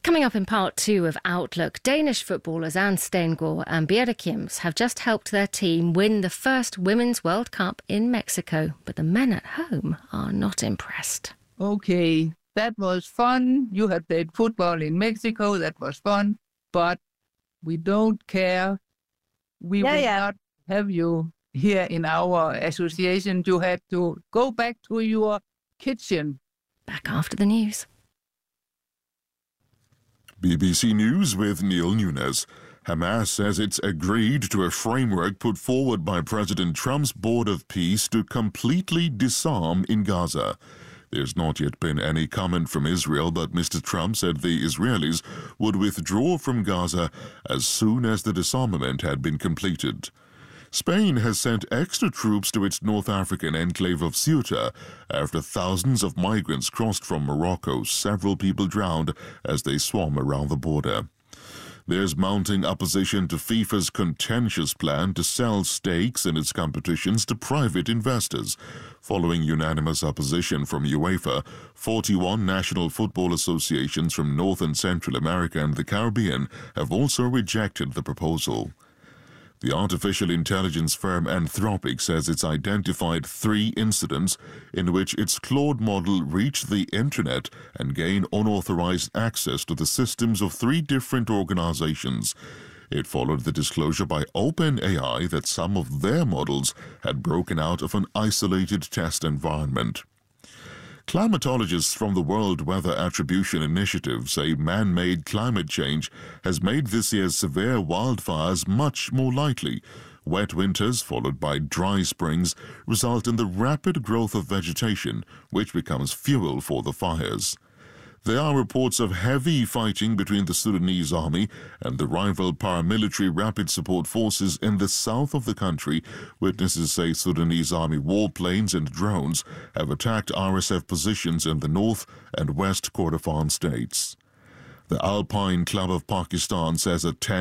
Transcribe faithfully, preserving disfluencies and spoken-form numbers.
Coming up in part two of Outlook, Danish footballers Anne Stengård and Birte Kims have just helped their team win the first Women's World Cup in Mexico, but the men at home are not impressed. Okay, that was fun. You had played football in Mexico. That was fun. But we don't care. We yeah, will yeah. not have you here in our association. You had to go back to your kitchen. Back after the news. B B C News with Neil Nunes. Hamas says it's agreed to a framework put forward by President Trump's Board of Peace to completely disarm in Gaza. There's not yet been any comment from Israel, but Mister Trump said the Israelis would withdraw from Gaza as soon as the disarmament had been completed. Spain has sent extra troops to its North African enclave of Ceuta after thousands of migrants crossed from Morocco. Several people drowned as they swam around the border. There's mounting opposition to FIFA's contentious plan to sell stakes in its competitions to private investors. Following unanimous opposition from UEFA, forty-one national football associations from North and Central America and the Caribbean have also rejected the proposal. The artificial intelligence firm Anthropic says it's identified three incidents in which its Claude model reached the internet and gained unauthorized access to the systems of three different organizations. It followed the disclosure by OpenAI that some of their models had broken out of an isolated test environment. Climatologists from the World Weather Attribution Initiative say man-made climate change has made this year's severe wildfires much more likely. Wet winters, followed by dry springs, result in the rapid growth of vegetation, which becomes fuel for the fires. There are reports of heavy fighting between the Sudanese army and the rival paramilitary rapid support forces in the south of the country. Witnesses say Sudanese army warplanes and drones have attacked R S F positions in the north and west Kordofan states. The Alpine Club of Pakistan says a ten